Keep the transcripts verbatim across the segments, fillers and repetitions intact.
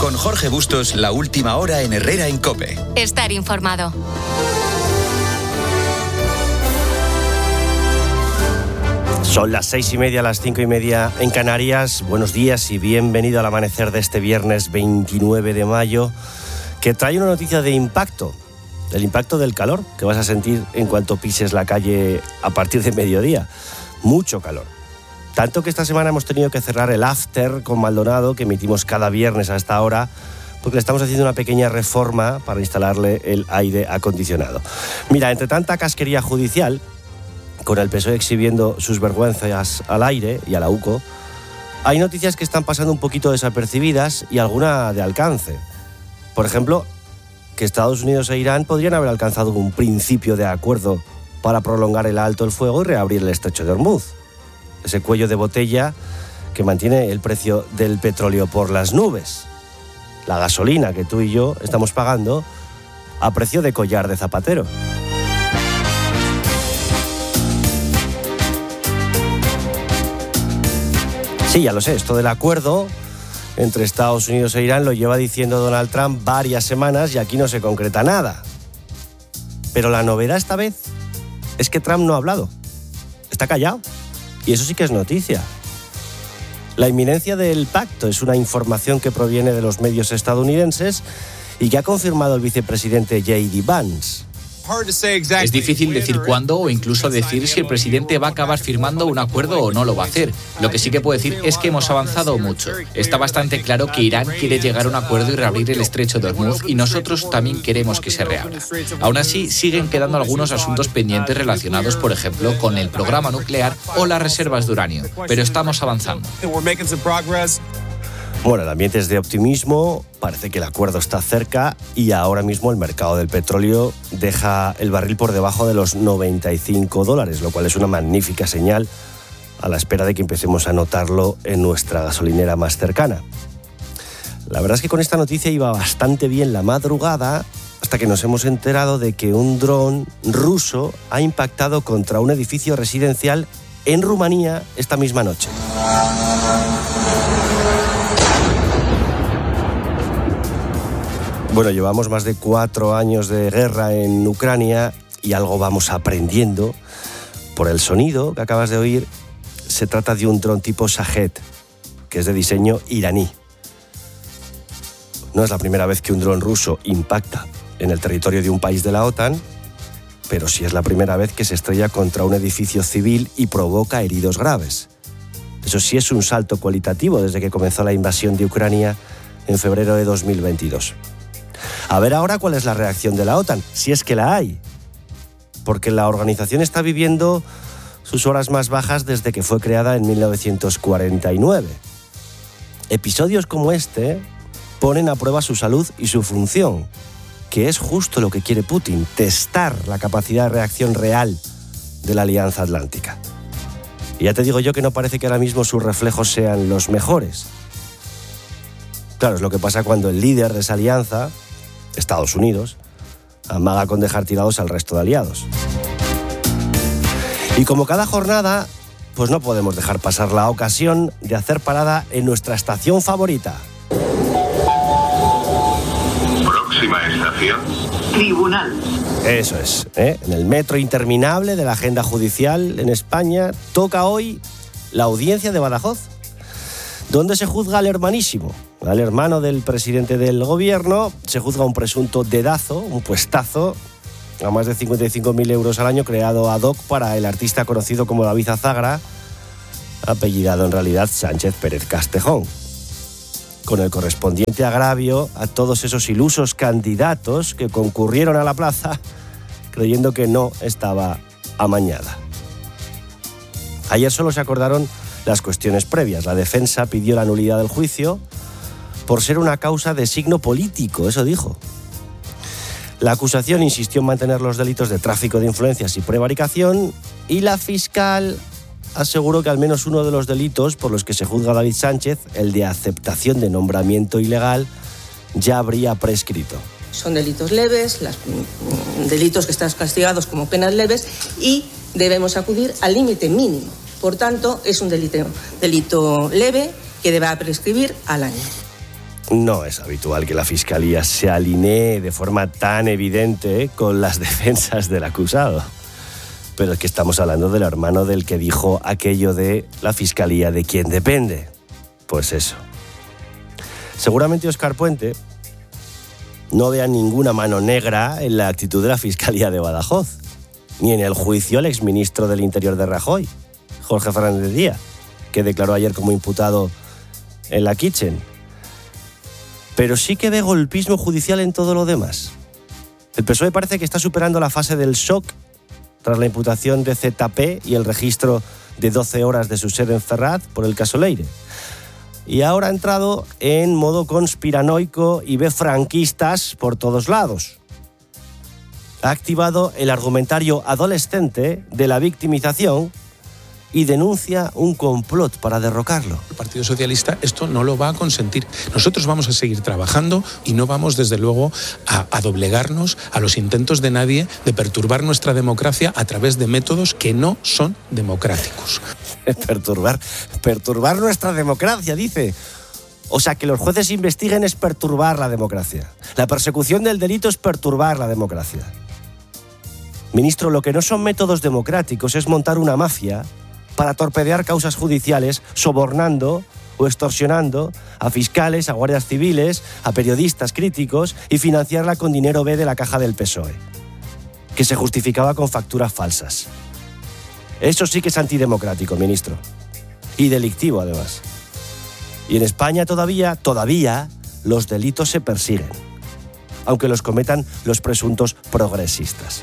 Con Jorge Bustos, la última hora en Herrera en COPE. Estar informado. Son las seis y media, las cinco y media en Canarias. Buenos días y bienvenido al amanecer de este viernes veintinueve de mayo, que trae una noticia de impacto, el impacto del calor que vas a sentir en cuanto pises la calle a partir de mediodía. Mucho calor. Tanto que esta semana hemos tenido que cerrar el After con Maldonado, que emitimos cada viernes a esta hora, porque le estamos haciendo una pequeña reforma para instalarle el aire acondicionado. Mira, entre tanta casquería judicial, con el P S O E exhibiendo sus vergüenzas al aire y a la U C O, hay noticias que están pasando un poquito desapercibidas y alguna de alcance. Por ejemplo, que Estados Unidos e Irán podrían haber alcanzado un principio de acuerdo para prolongar el alto el fuego y reabrir el estrecho de Hormuz. Ese cuello de botella que mantiene el precio del petróleo por las nubes. La gasolina que tú y yo estamos pagando a precio de collar de zapatero. Sí, ya lo sé, esto del acuerdo entre Estados Unidos e Irán lo lleva diciendo Donald Trump varias semanas y aquí no se concreta nada. Pero la novedad esta vez es que Trump no ha hablado. Está callado. Y eso sí que es noticia. La inminencia del pacto es una información que proviene de los medios estadounidenses y que ha confirmado el vicepresidente J D Vance. Es difícil decir cuándo o incluso decir si el presidente va a acabar firmando un acuerdo o no lo va a hacer. Lo que sí que puedo decir es que hemos avanzado mucho. Está bastante claro que Irán quiere llegar a un acuerdo y reabrir el estrecho de Hormuz y nosotros también queremos que se reabra. Aún así, siguen quedando algunos asuntos pendientes relacionados, por ejemplo, con el programa nuclear o las reservas de uranio. Pero estamos avanzando. Bueno, el ambiente es de optimismo, parece que el acuerdo está cerca y ahora mismo el mercado del petróleo deja el barril por debajo de los noventa y cinco dólares, lo cual es una magnífica señal a la espera de que empecemos a notarlo en nuestra gasolinera más cercana. La verdad es que con esta noticia iba bastante bien la madrugada hasta que nos hemos enterado de que un dron ruso ha impactado contra un edificio residencial en Rumanía esta misma noche. Bueno, llevamos más de cuatro años de guerra en Ucrania y algo vamos aprendiendo. Por el sonido que acabas de oír, se trata de un dron tipo Shahed, que es de diseño iraní. No es la primera vez que un dron ruso impacta en el territorio de un país de la OTAN, pero sí es la primera vez que se estrella contra un edificio civil y provoca heridos graves. Eso sí es un salto cualitativo desde que comenzó la invasión de Ucrania en febrero de dos mil veintidós. A ver ahora cuál es la reacción de la OTAN, si es que la hay. Porque la organización está viviendo sus horas más bajas desde que fue creada en mil novecientos cuarenta y nueve. Episodios como este ponen a prueba su salud y su función, que es justo lo que quiere Putin, testar la capacidad de reacción real de la Alianza Atlántica. Y ya te digo yo que no parece que ahora mismo sus reflejos sean los mejores. Claro, es lo que pasa cuando el líder de esa alianza, Estados Unidos, amaga con dejar tirados al resto de aliados. Y como cada jornada, pues no podemos dejar pasar la ocasión de hacer parada en nuestra estación favorita. Próxima estación, Tribunal. Eso es, ¿eh? En el metro interminable de la agenda judicial en España toca hoy la audiencia de Badajoz, donde se juzga al hermanísimo, al hermano del presidente del gobierno. Se juzga un presunto dedazo, un puestazo, a más de cincuenta y cinco mil euros al año, creado ad hoc para el artista conocido como David Azagra, apellidado en realidad Sánchez Pérez Castejón, con el correspondiente agravio a todos esos ilusos candidatos que concurrieron a la plaza creyendo que no estaba amañada. Ayer solo se acordaron las cuestiones previas. La defensa pidió la nulidad del juicio por ser una causa de signo político, eso dijo. La acusación insistió en mantener los delitos de tráfico de influencias y prevaricación, y la fiscal aseguró que al menos uno de los delitos por los que se juzga a David Sánchez, el de aceptación de nombramiento ilegal, ya habría prescrito. Son delitos leves, los delitos que están castigados como penas leves, y debemos acudir al límite mínimo. Por tanto, es un delito, delito leve que debe prescribir al año. No es habitual que la Fiscalía se alinee de forma tan evidente con las defensas del acusado. Pero es que estamos hablando del hermano del que dijo aquello de la Fiscalía de quien depende. Pues eso. Seguramente Óscar Puente no vea ninguna mano negra en la actitud de la Fiscalía de Badajoz, ni en el juicio al exministro del Interior de Rajoy, Jorge Fernández Díaz, que declaró ayer como imputado en la Kitchen. Pero sí que ve golpismo judicial en todo lo demás. El P S O E parece que está superando la fase del shock tras la imputación de Z P y el registro de doce horas de su sede en Ferraz por el caso Leire. Y ahora ha entrado en modo conspiranoico y ve franquistas por todos lados. Ha activado el argumentario adolescente de la victimización y denuncia un complot para derrocarlo. El Partido Socialista esto no lo va a consentir. Nosotros vamos a seguir trabajando y no vamos, desde luego, a, a doblegarnos a los intentos de nadie de perturbar nuestra democracia a través de métodos que no son democráticos. Perturbar, perturbar nuestra democracia, dice. O sea, que los jueces investiguen es perturbar la democracia. La persecución del delito es perturbar la democracia. Ministro, lo que no son métodos democráticos es montar una mafia para torpedear causas judiciales, sobornando o extorsionando a fiscales, a guardias civiles, a periodistas críticos y financiarla con dinero B de la caja del P S O E, que se justificaba con facturas falsas. Eso sí que es antidemocrático, ministro. Y delictivo, además. Y en España todavía, todavía, los delitos se persiguen, aunque los cometan los presuntos progresistas.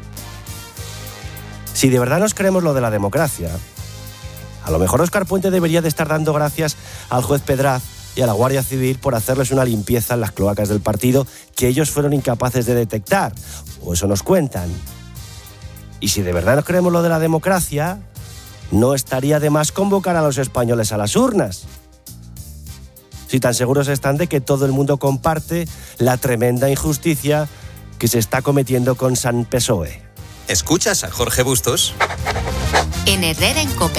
Si de verdad nos creemos lo de la democracia, a lo mejor Óscar Puente debería de estar dando gracias al juez Pedraz y a la Guardia Civil por hacerles una limpieza en las cloacas del partido que ellos fueron incapaces de detectar, o eso nos cuentan. Y si de verdad nos creemos lo de la democracia, no estaría de más convocar a los españoles a las urnas. Si tan seguros están de que todo el mundo comparte la tremenda injusticia que se está cometiendo con San P S O E. ¿Escuchas a Jorge Bustos? En Herrera en COPE.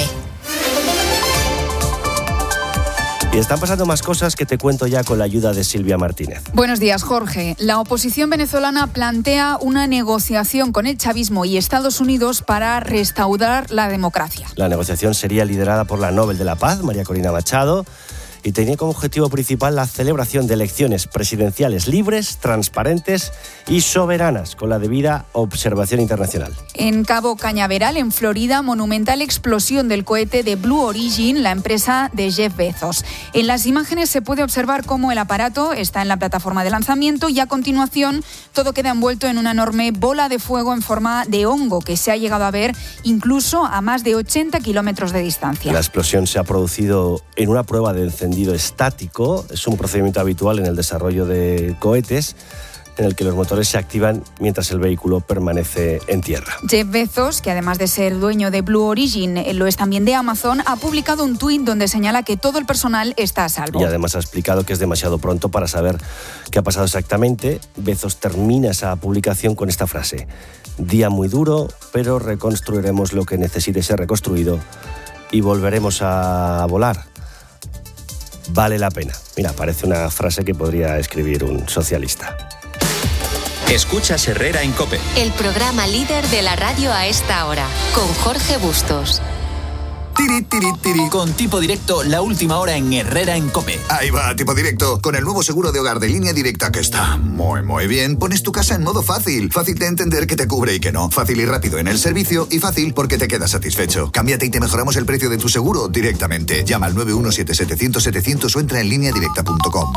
Y están pasando más cosas que te cuento ya con la ayuda de Silvia Martínez. Buenos días, Jorge. La oposición venezolana plantea una negociación con el chavismo y Estados Unidos para restaurar la democracia. La negociación sería liderada por la Nobel de la Paz, María Corina Machado, y tenía como objetivo principal la celebración de elecciones presidenciales libres, transparentes y soberanas, con la debida observación internacional. En Cabo Cañaveral, en Florida, monumental explosión del cohete de Blue Origin, la empresa de Jeff Bezos. En las imágenes se puede observar cómo el aparato está en la plataforma de lanzamiento y a continuación todo queda envuelto en una enorme bola de fuego en forma de hongo que se ha llegado a ver incluso a más de ochenta kilómetros de distancia. La explosión se ha producido en una prueba de encendido estático. Es un procedimiento habitual en el desarrollo de cohetes en el que los motores se activan mientras el vehículo permanece en tierra. Jeff Bezos, que además de ser dueño de Blue Origin, lo es también de Amazon, ha publicado un tuit donde señala que todo el personal está a salvo. Y además ha explicado que es demasiado pronto para saber qué ha pasado exactamente. Bezos termina esa publicación con esta frase: día muy duro, pero reconstruiremos lo que necesite ser reconstruido y volveremos a volar. Vale la pena. Mira, parece una frase que podría escribir un socialista. Escuchas Herrera en COPE. El programa líder de la radio a esta hora, con Jorge Bustos. Tiri, tiri, tiri. Con Tipo Directo, la última hora en Herrera en COPE. Ahí va, Tipo Directo. Con el nuevo seguro de hogar de Línea Directa, que está muy, muy bien, pones tu casa en modo fácil. Fácil de entender que te cubre y que no. Fácil y rápido en el servicio y fácil porque te quedas satisfecho. Cámbiate y te mejoramos el precio de tu seguro directamente. Llama al nueve uno siete setecientos setecientos o entra en línea directa punto com.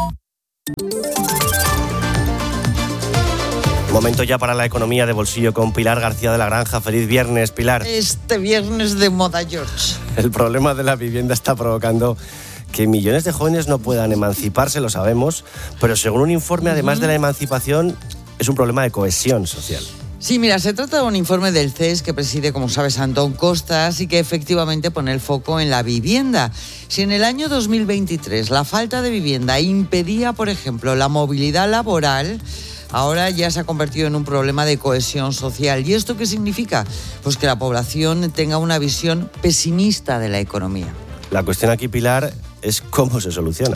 Momento ya para la economía de bolsillo con Pilar García de la Granja. Feliz viernes, Pilar. Este viernes de moda, George. El problema de la vivienda está provocando que millones de jóvenes no puedan emanciparse, lo sabemos, pero según un informe, además uh-huh. de la emancipación, es un problema de cohesión social. Sí, mira, se trata de un informe del C E S que preside, como sabes, Antón Costas y que efectivamente pone el foco en la vivienda. Si en el año dos mil veintitrés la falta de vivienda impedía, por ejemplo, la movilidad laboral, ahora ya se ha convertido en un problema de cohesión social. ¿Y esto qué significa? Pues que la población tenga una visión pesimista de la economía. La cuestión aquí, Pilar, es cómo se soluciona.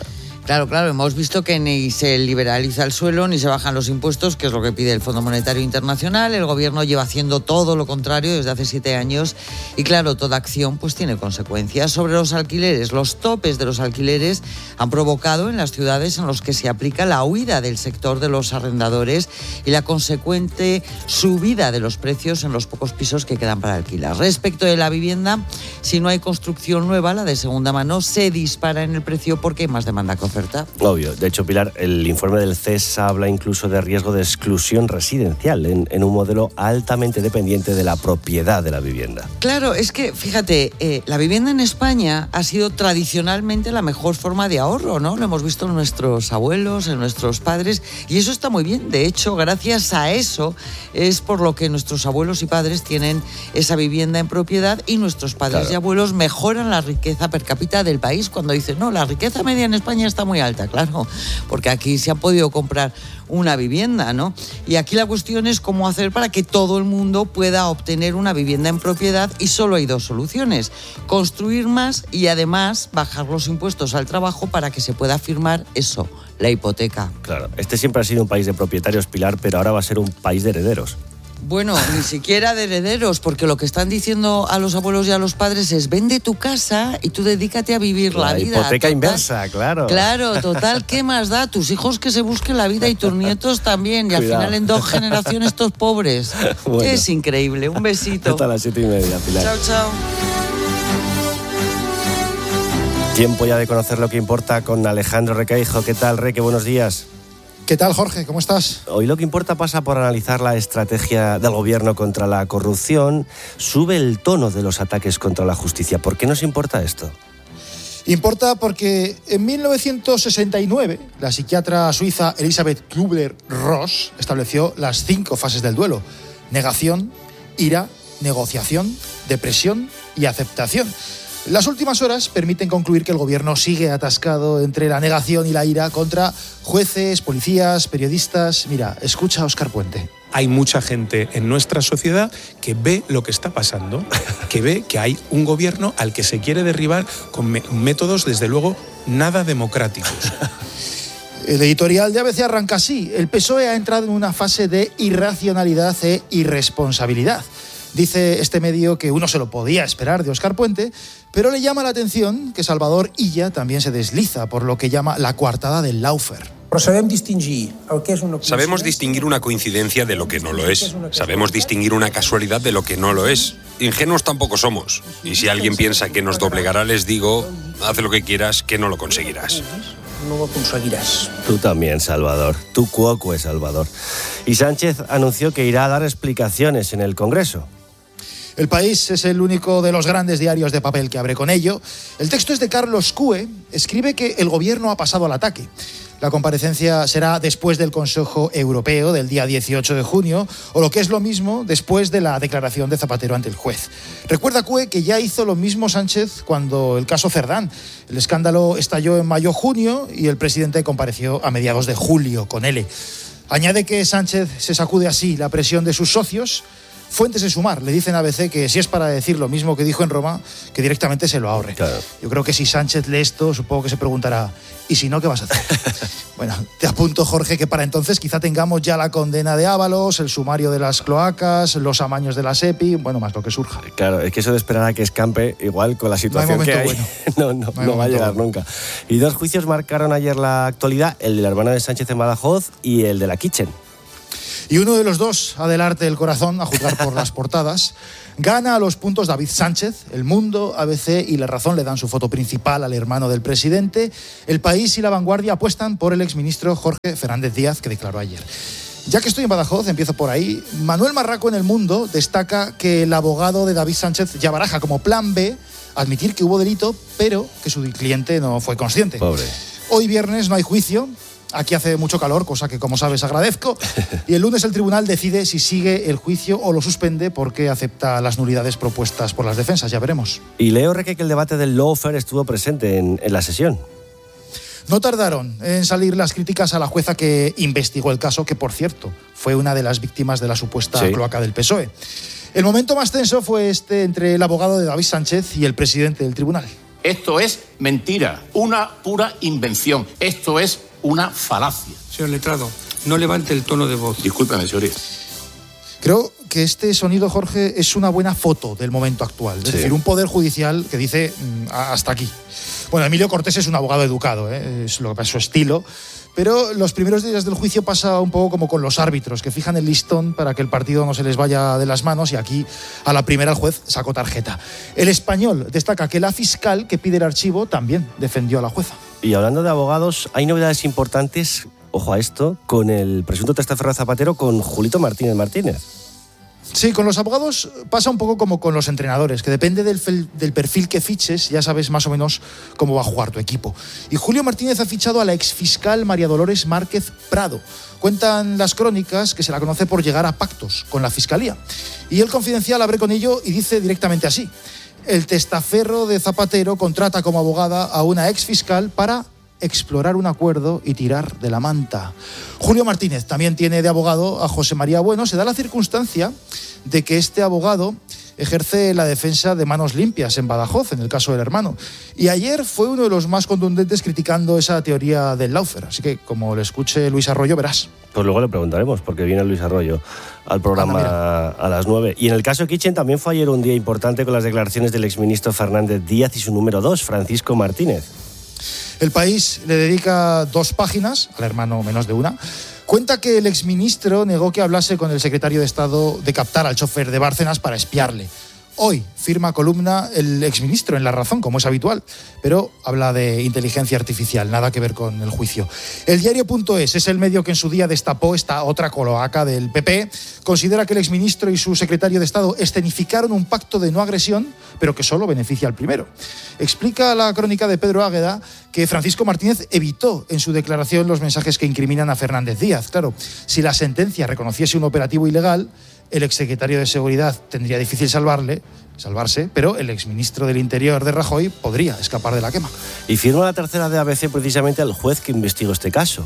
Claro, claro, hemos visto que ni se liberaliza el suelo ni se bajan los impuestos, que es lo que pide el Fondo Monetario Internacional. El gobierno lleva haciendo todo lo contrario desde hace siete años y claro, toda acción pues tiene consecuencias. Sobre los alquileres, los topes de los alquileres han provocado en las ciudades en las que se aplica la huida del sector de los arrendadores y la consecuente subida de los precios en los pocos pisos que quedan para alquilar. Respecto de la vivienda, si no hay construcción nueva, la de segunda mano se dispara en el precio porque hay más demanda que oferta. Obvio. De hecho, Pilar, el informe del C E S habla incluso de riesgo de exclusión residencial en, en un modelo altamente dependiente de la propiedad de la vivienda. Claro, es que, fíjate, eh, la vivienda en España ha sido tradicionalmente la mejor forma de ahorro, ¿no? Lo hemos visto en nuestros abuelos, en nuestros padres, y eso está muy bien. De hecho, gracias a eso es por lo que nuestros abuelos y padres tienen esa vivienda en propiedad y nuestros padres claro. y abuelos mejoran la riqueza per cápita del país cuando dicen, no, la riqueza media en España está muy alta, claro, porque aquí se han podido comprar una vivienda, ¿no? Y aquí la cuestión es cómo hacer para que todo el mundo pueda obtener una vivienda en propiedad y solo hay dos soluciones, construir más y además bajar los impuestos al trabajo para que se pueda firmar eso, la hipoteca. Claro, este siempre ha sido un país de propietarios, Pilar, pero ahora va a ser un país de herederos. Bueno, ni siquiera de herederos, porque lo que están diciendo a los abuelos y a los padres es vende tu casa y tú dedícate a vivir la, la vida. La hipoteca total, inversa, claro. Claro, total, ¿qué más da? Tus hijos que se busquen la vida y tus nietos también. Y Cuidado. Al final en dos generaciones todos pobres. Bueno. Es increíble. Un besito. Hasta las siete y media, Pilar. Chao, chao. Tiempo ya de conocer lo que importa con Alejandro Requeijo. ¿Qué tal, Reque? Buenos días. ¿Qué tal, Jorge? ¿Cómo estás? Hoy lo que importa pasa por analizar la estrategia del gobierno contra la corrupción. Sube el tono de los ataques contra la justicia. ¿Por qué nos importa esto? Importa porque en mil novecientos sesenta y nueve la psiquiatra suiza Elisabeth Kübler-Ross estableció las cinco fases del duelo: negación, ira, negociación, depresión y aceptación. Las últimas horas permiten concluir que el gobierno sigue atascado entre la negación y la ira contra jueces, policías, periodistas. Mira, escucha a Óscar Puente. Hay mucha gente en nuestra sociedad que ve lo que está pasando, que ve que hay un gobierno al que se quiere derribar con me- métodos, desde luego, nada democráticos. El editorial de A B C arranca así. El P S O E ha entrado en una fase de irracionalidad e irresponsabilidad. Dice este medio que uno se lo podía esperar de Óscar Puente, pero le llama la atención que Salvador Illa también se desliza por lo que llama la coartada del lawfare. Sabemos distinguir una coincidencia de lo que no lo es. Sabemos distinguir una casualidad de lo que no lo es. Ingenuos tampoco somos. Y si alguien piensa que nos doblegará, les digo, haz lo que quieras, que no lo conseguirás. No lo conseguirás. Tú también, Salvador. Tú cuoco, Salvador. Y Sánchez anunció que irá a dar explicaciones en el Congreso. El País es el único de los grandes diarios de papel que abre con ello. El texto es de Carlos Cue. Escribe que el gobierno ha pasado al ataque. La comparecencia será después del Consejo Europeo del día dieciocho de junio, o lo que es lo mismo, después de la declaración de Zapatero ante el juez. Recuerda Cue que ya hizo lo mismo Sánchez cuando el caso Cerdán. El escándalo estalló en mayo-junio y el presidente compareció a mediados de julio con él. Añade que Sánchez se sacude así la presión de sus socios. Fuentes de Sumar le dicen a A B C que si es para decir lo mismo que dijo en Roma, que directamente se lo ahorre. Claro. Yo creo que si Sánchez lee esto, supongo que se preguntará, ¿y si no, qué vas a hacer? Bueno, te apunto, Jorge, que para entonces quizá tengamos ya la condena de Ábalos, el sumario de las cloacas, los amaños de la SEPI, bueno, más lo que surja. Claro, es que eso de esperar a que escampe, igual con la situación no hay que hay, bueno. no, no, no, no va a llegar bueno. nunca. Y dos juicios marcaron ayer la actualidad, el de la hermana de Sánchez en Badajoz y el de la Kitchen. Y uno de los dos, Adelarte el corazón, a juzgar por las portadas, gana a los puntos David Sánchez. El Mundo, A B C y La Razón le dan su foto principal al hermano del presidente. El País y La Vanguardia apuestan por el exministro Jorge Fernández Díaz, que declaró ayer. Ya que estoy en Badajoz, empiezo por ahí. Manuel Marraco en El Mundo destaca que el abogado de David Sánchez ya baraja como plan B admitir que hubo delito, pero que su cliente no fue consciente. Pobre. Hoy viernes no hay juicio. Aquí hace mucho calor, cosa que, como sabes, agradezco. Y el lunes el tribunal decide si sigue el juicio o lo suspende porque acepta las nulidades propuestas por las defensas. Ya veremos. Y leo, Reque, que el debate del lawfare estuvo presente en, en la sesión. No tardaron en salir las críticas a la jueza que investigó el caso, que, por cierto, fue una de las víctimas de la supuesta sí. cloaca del P S O E. El momento más tenso fue este entre el abogado de David Sánchez y el presidente del tribunal. Esto es mentira, una pura invención. Esto es una falacia. Señor letrado, no levante el tono de voz. Discúlpeme, señoría. Creo que este sonido, Jorge, es una buena foto del momento actual. Es sí. decir, un poder judicial que dice mmm, hasta aquí. Bueno, Emilio Cortés es un abogado educado, ¿eh? Es lo que pasa, su estilo. Pero los primeros días del juicio pasa un poco como con los árbitros, que fijan el listón para que el partido no se les vaya de las manos, y aquí a la primera el juez sacó tarjeta. El Español destaca que la fiscal que pide el archivo también defendió a la jueza. Y hablando de abogados, hay novedades importantes, ojo a esto, con el presunto testaferro de Zapatero, con Julito Martínez Martínez. Sí, con los abogados pasa un poco como con los entrenadores, que depende del, fel, del perfil que fiches, ya sabes más o menos cómo va a jugar tu equipo. Y Julio Martínez ha fichado a la exfiscal María Dolores Márquez Prado. Cuentan las crónicas que se la conoce por llegar a pactos con la Fiscalía. Y El Confidencial abre con ello y dice directamente así: el testaferro de Zapatero contrata como abogada a una exfiscal para explorar un acuerdo y tirar de la manta. Julio Martínez también tiene de abogado a José María Bueno. Se da la circunstancia de que este abogado ejerce la defensa de manos limpias en Badajoz, en el caso del hermano. Y ayer fue uno de los más contundentes criticando esa teoría del lawfare. Así que, como le escuche Luis Arroyo, verás. Pues luego le preguntaremos, porque viene Luis Arroyo al programa Anda, a las nueve. Y en el caso Kitchen también fue ayer un día importante con las declaraciones del exministro Fernández Díaz y su número dos, Francisco Martínez. El País le dedica dos páginas, al hermano menos de una. Cuenta que el exministro negó que hablase con el secretario de Estado de captar al chofer de Bárcenas para espiarle. Hoy firma columna el exministro en La Razón, como es habitual, pero habla de inteligencia artificial, nada que ver con el juicio. El diario.es es el medio que en su día destapó esta otra cloaca del P P. Considera que el exministro y su secretario de Estado escenificaron un pacto de no agresión, pero que solo beneficia al primero. Explica la crónica de Pedro Águeda que Francisco Martínez evitó en su declaración los mensajes que incriminan a Fernández Díaz. Claro, si la sentencia reconociese un operativo ilegal, el exsecretario de Seguridad tendría difícil salvarle, salvarse, pero el exministro del Interior de Rajoy podría escapar de la quema. Y firma la tercera de A B C precisamente al juez que investigó este caso.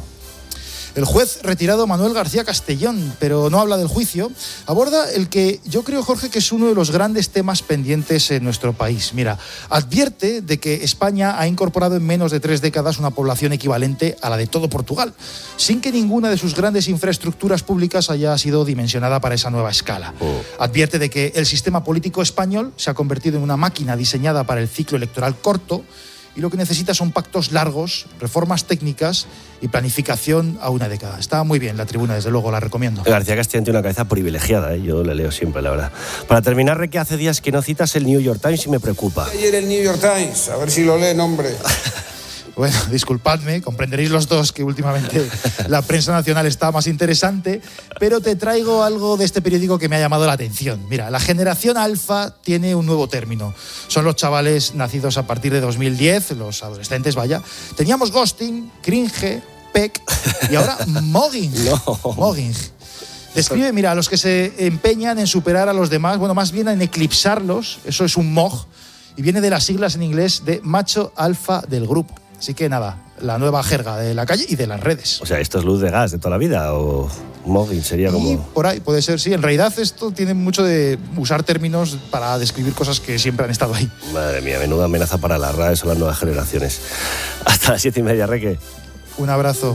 El juez retirado Manuel García Castellón, pero no habla del juicio, aborda el que yo creo, Jorge, que es uno de los grandes temas pendientes en nuestro país. Mira, advierte de que España ha incorporado en menos de tres décadas una población equivalente a la de todo Portugal, sin que ninguna de sus grandes infraestructuras públicas haya sido dimensionada para esa nueva escala. Oh. Advierte de que el sistema político español se ha convertido en una máquina diseñada para el ciclo electoral corto, y lo que necesita son pactos largos, reformas técnicas y planificación a una década. Está muy bien la tribuna, desde luego, la recomiendo. García Castellón tiene una cabeza privilegiada, ¿eh? Yo le leo siempre, la verdad. Para terminar, Reque, hace días que no citas el New York Times y me preocupa. Ayer el New York Times, a ver si lo leen, hombre. Bueno, disculpadme, comprenderéis los dos que últimamente la prensa nacional está más interesante, pero te traigo algo de este periódico que me ha llamado la atención. Mira, la generación alfa tiene un nuevo término. Son los chavales nacidos a partir de dos mil diez, los adolescentes, vaya. Teníamos ghosting, cringe, peck y ahora mogging. No. Mogging. Describe, mira, a los que se empeñan en superar a los demás, bueno, más bien en eclipsarlos, eso es un mog, y viene de las siglas en inglés de macho alfa del grupo. Así que nada, la nueva jerga de la calle y de las redes. O sea, ¿esto es luz de gas de toda la vida o mogging sería como...? Y por ahí puede ser, sí. En realidad esto tiene mucho de usar términos para describir cosas que siempre han estado ahí. Madre mía, menuda amenaza para las redes o las nuevas generaciones. Hasta las siete y media, Reque. Un abrazo.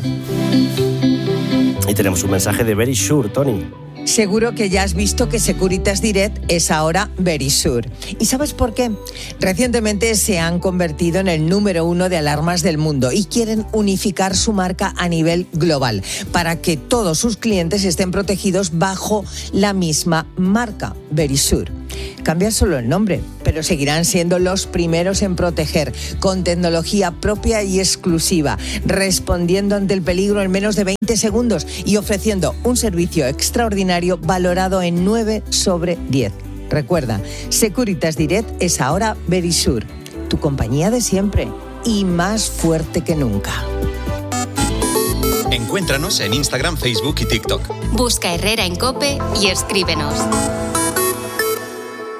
Y tenemos un mensaje de Very Sure, Tony. Seguro que ya has visto que Securitas Direct es ahora Verisure. ¿Y sabes por qué? Recientemente se han convertido en el número uno de alarmas del mundo y quieren unificar su marca a nivel global para que todos sus clientes estén protegidos bajo la misma marca, Verisure. Cambian solo el nombre, pero seguirán siendo los primeros en proteger, con tecnología propia y exclusiva, respondiendo ante el peligro en menos de veinte segundos y ofreciendo un servicio extraordinario valorado en nueve sobre diez. Recuerda, Securitas Direct es ahora Verisure, tu compañía de siempre y más fuerte que nunca. Encuéntranos en Instagram, Facebook y TikTok. Busca Herrera en COPE y escríbenos.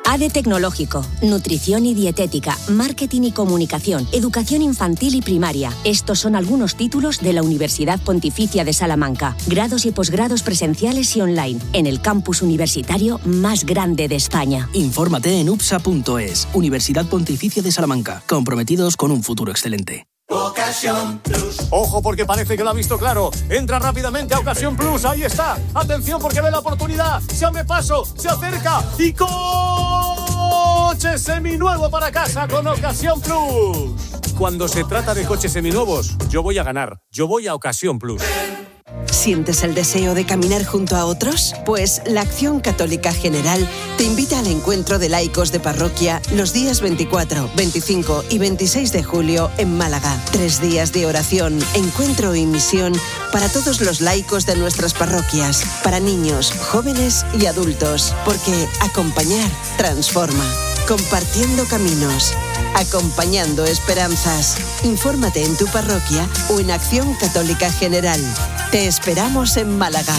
A D E Tecnológico, Nutrición y Dietética, Marketing y Comunicación, Educación Infantil y Primaria. Estos son algunos títulos de la Universidad Pontificia de Salamanca. Grados y posgrados presenciales y online, en el campus universitario más grande de España. Infórmate en upsa punto es. Universidad Pontificia de Salamanca. Comprometidos con un futuro excelente. Ocasión Plus. Ojo, porque parece que lo ha visto claro. Entra rápidamente a Ocasión Plus. Ahí está. Atención, porque ve la oportunidad. Se abre paso, se acerca y coche seminuevo para casa con Ocasión Plus. Cuando se trata de coches seminuevos, yo voy a ganar. Yo voy a Ocasión Plus. ¿Sientes el deseo de caminar junto a otros? Pues la Acción Católica General te invita al encuentro de laicos de parroquia los días veinticuatro, veinticinco y veintiséis de julio en Málaga. Tres días de oración, encuentro y misión para todos los laicos de nuestras parroquias, para niños, jóvenes y adultos, porque acompañar transforma. Compartiendo caminos, acompañando esperanzas. Infórmate en tu parroquia o en Acción Católica General. Te esperamos en Málaga.